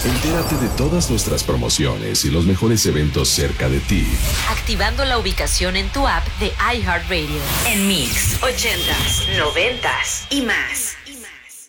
Entérate de todas nuestras promociones y los mejores eventos cerca de ti, activando la ubicación en tu app de iHeartRadio. En Mix, 80s, 90s y más.